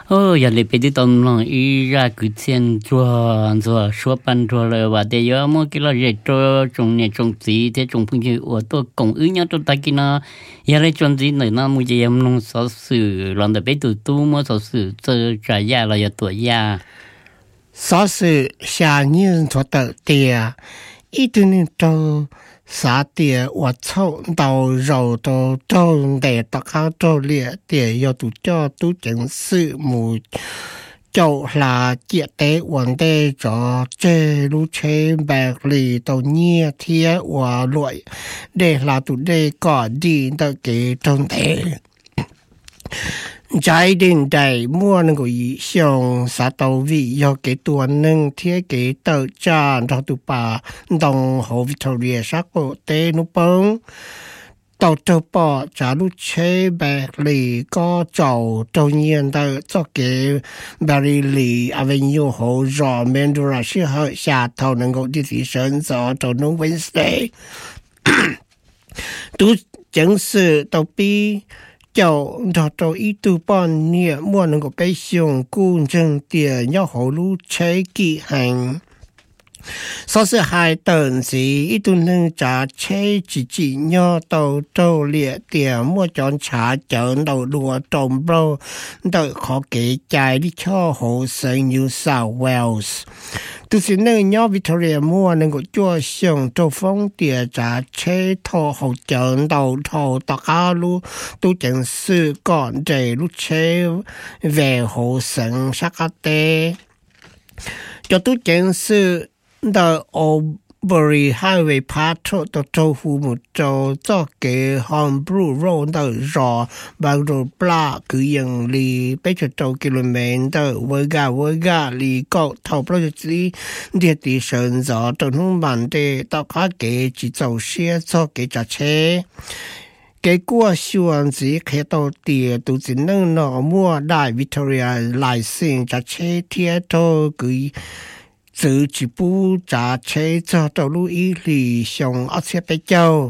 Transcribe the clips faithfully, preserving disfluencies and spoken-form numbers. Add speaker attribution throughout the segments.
Speaker 1: 哦，原来别的东东伊拉古钱做做说办做了，话的要么给了热做种呢种子，这种朋友我都讲伊样都大给呢，原来种子呢那么就要弄少事，让的别都多么少事，这这呀了要多呀。
Speaker 2: 少事下年做的的，一顿都。啥的我操到肉都都得大家都列的要都叫都正式目就là chia tế vấn đề cho chế lưu chế bạc lì tàu nhẹ thiết và loại để là tụ đề có đi tới cái trong tế trái đình đầy mua năng của ý xong xã tàu vị do cái tuần nâng thiết cái tờ cha cho tụ bà đồng hồ Victoria sắc bộ tế nụ bông tàu tàu bỏ trả lúc chế bạc lì có chầu trâu nhiên tờ cho cái bạc lì avenue hồ rõ men đồ ra sư hơi xa thầu năng của đi thị sơn gió trâu nông Wednesday tú chẳng sự tàu bi cho đó cho ít tu bọn nhẹ mua năng của bé xong cung chân tiền nhau hồ lũ chế kỹ hành sau sự hai tuần gì ít tu nâng trả chế chỉ chỉ nhau tàu trâu liệt tiền mua chọn trả chọn đầu đùa trồng bro đợi khó kể chạy đi cho hồ sơ New South Wales tu sĩ nâng nhau Victoria mua nâng của chua xong trâu phong tiền trả chế thô hồ chọn đầu thô tạc á lưu tu chẳng sư còn để lúc chế về hồ sân sắc á tê cho tu chẳng sư the Albury Highway Patrol the tofu một chỗ cho cái Hornbrook Road the rõ bằng đồ bla cứ yang li bảy mươi km the Vega Vega li có thầu bao nhiêu gì địa địa sơn rõ trong hông bản de tao cả cái chỉ走xe cho cái trả xe cái qua xuân gì khi tao tiền tụi chỉ nâng nó mua đại Victoria lại xin trả xe thiết thôi cứ tự chỉ bu trả chế cho tàu lưu ý lì xong ở xe bé châu.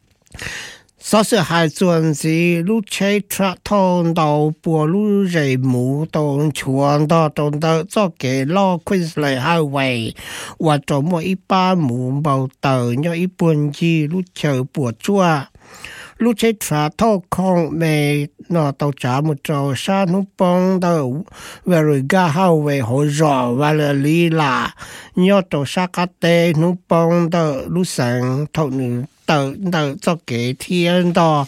Speaker 2: Sau sự hai tuần gì lưu chế tra thôn tàu bùa lưu rầy mũ tàu chuan tàu tàu tàu cho cái lo Queensland Highway và cho mỗi ít ba mũ bầu tàu nhau ít buồn gì lưu chờ bùa chua. Lúc chế trả thô không mẹ nó tàu trả một trò xa nụ bông tàu về rồi ga hào về hồ rõ và là lý là nhớ tàu xa cá tê nụ bông tàu lúc sáng thầu nữ tàu tàu cho kế thiên đó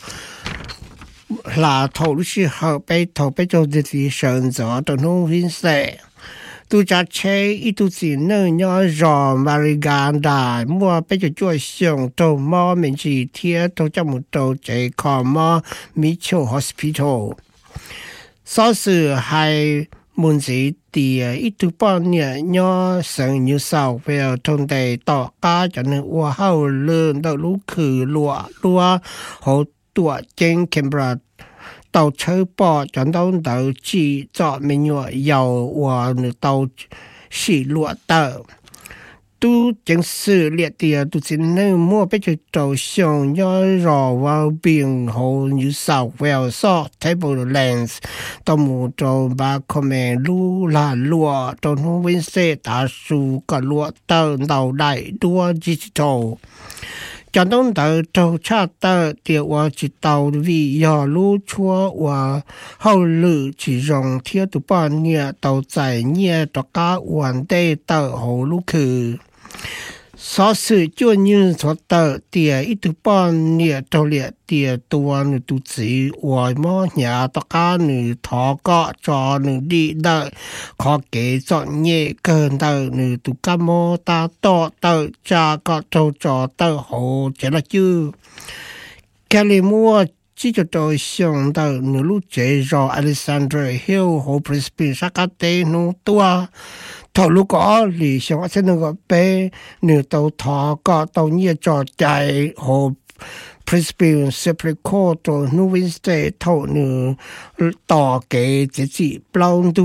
Speaker 2: là thầu lúc xí hợp bê thầu bê cho đi thị sơn gió tàu nụ viên xe tu cha chế ít tu chỉ nơi nhỏ rõ Mariganda mua bây giờ cho xong tàu mò mình chỉ thiết tàu trong một tàu chạy khó mò Mitchell Hospital sau sự hai muốn gì thì ít tu bao nhiêu nhỏ sang New South Wales thông đầy tỏ cá cho nên hoa hậu lớn tàu lũ khử lụa lụa hồ tụa trên Canberra tàu chơi bỏ chọn tàu tàu chỉ cho mình nhỏ giàu và tàu xỉ lụa tàu tu chính sự liệt tiền tu chính nơi mua bây giờ tàu xong do rò vào biển hồ như South Wales so Tablelands tàu mù tàu ba comment lu là lụa tàu nông viên xe ta su cả lụa tàu tàu đại đua digital chọn đông tàu tàu cha tàu điều và chỉ tàu vì do lũ chúa và hậu lự chỉ dùng thiết tụ bao nhiêu tàu giải nhiêu tàu cá hoàn tê tàu hồ lũ khử sau sự chuyên nhân cho tàu tiền ít tụ bao nhiêu tàu liệt tiền tuần tụ chỉ và mỗi nhà tàu cá nữ thọ có cho nữ đi đợi khó kế chọn nhẹ cơn tàu nữ tụ cá mô ta to tàu cha có tàu cho tàu hồ chỉ là chứ cái này mua chỉ cho tôi xong tàu nữ lúc chế rồi Alexander Hill hồ Brisbane sắc cá tê nô tua thầu lúc có lì xong ở trên nó bé nữ tàu thọ có tàu nhẹ cho chạy hồ Brisbane Supreme Court New Wednesday thầu nữ tỏ cái chỉ chỉ bao